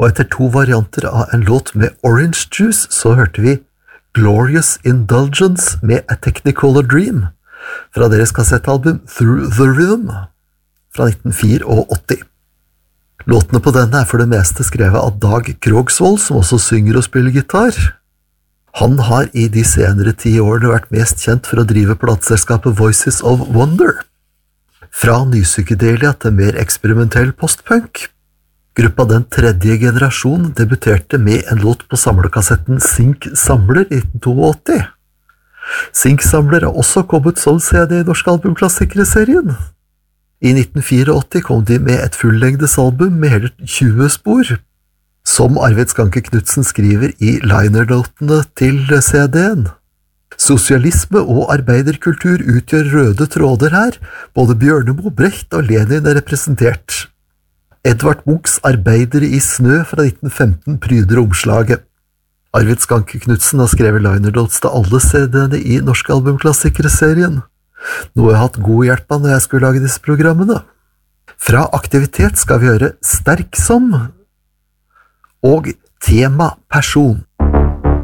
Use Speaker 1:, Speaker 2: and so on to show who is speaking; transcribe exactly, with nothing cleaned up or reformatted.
Speaker 1: og etter to varianter av en låt med Orange Juice så hørte vi Glorious Indulgence med A Technicolor Dream fra deres kassettalbum Through the Rhythm fra nitten åttifire. Låtene på denne er for det meste skrevet av Dag Krogsvold, som også synger og spiller gitar. Han har i de senere ti årene vært mest kjent for å drive plateselskapet Voices of Wonder. Fra nypsykedelia til mer eksperimentell postpunk. Gruppa Den tredje generasjon debuterte med en låt på samlekassetten Sync Samler i nitten åttito. Sync Samler har også kommet som C D i Norsk albumklassikere-serien. I nitten åttifire kom de med et fullengdesalbum med hele tjue spor, som Arvid Skanke Knudsen skriver i linernotene til C D-en. Sosialisme og arbeiderkultur utgjør røde tråder her, både Bjørnemo, Brecht og Lenin er representert. Edvard Munchs Arbeidere i snø fra nitten femten pryder omslaget. Arvid Skanke Knudsen har skrevet linernotes til alle C D-ene i Norsk albumklassikere-serien. Noe jeg har hatt god hjelp av når jeg skulle lage disse programmene. Fra aktivitet skal vi høre Sterk som og tema person.